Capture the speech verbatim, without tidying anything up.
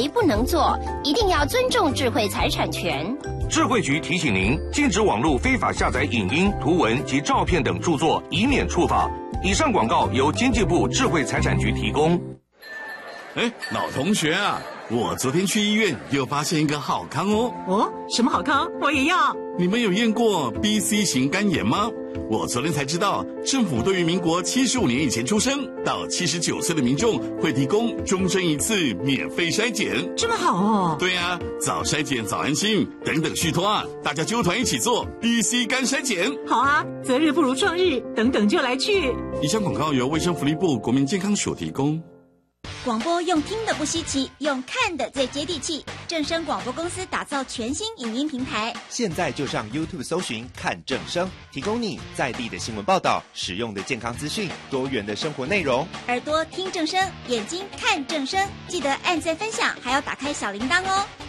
为不能做，一定要尊重智慧财产权。 智慧局提醒您，禁止网络非法下载影音、图文及照片等著作，以免触法。以上广告由经济部智慧财产局提供。 哎，老同学啊，我昨天去医院又发现一个好康哦。 哦，什么好康？我也要。 你们有验过 B C 型肝炎吗？我昨天才知道，政府对于民国七十五年以前出生到七十九岁的民众会提供终身一次免费筛检。 这么好哦？ 对啊，早筛检早安心，等等续托啊，大家揪团一起做 B C 肝筛检。 好啊，择日不如撞日，等等就来去。 以上广告由卫生福利部国民健康署提供。 广播用听的不稀奇，用看的最接地气。正声广播公司打造全新影音平台， 现在就上 YouTube 搜寻看正声，提供你在地的新闻报道、实用的健康资讯、多元的生活内容。 耳朵听正声，眼睛看正声，记得按赞分享，还要打开小铃铛哦。